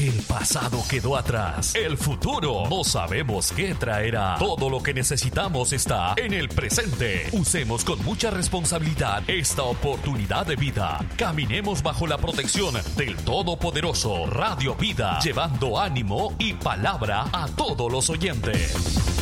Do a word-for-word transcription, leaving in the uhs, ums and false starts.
El pasado quedó atrás. El futuro no sabemos qué traerá. Todo lo que necesitamos está en el presente. Usemos con mucha responsabilidad esta oportunidad de vida. Caminemos bajo la protección del Todopoderoso Radio Vida, llevando ánimo y palabra a todos los oyentes.